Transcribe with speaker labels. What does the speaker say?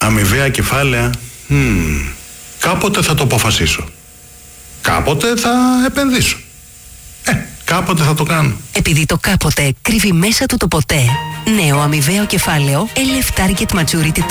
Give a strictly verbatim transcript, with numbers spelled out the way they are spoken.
Speaker 1: Αμοιβαία κεφάλαια. Hmm. Κάποτε θα το αποφασίσω. Κάποτε θα επενδύσω. Ε, κάποτε θα το κάνω.
Speaker 2: Επειδή το κάποτε κρύβει μέσα του το ποτέ. Νέο αμοιβαίο κεφάλαιο L F Target Maturity